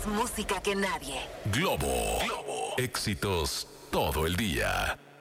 Más música que nadie. Globo. Éxitos todo el día.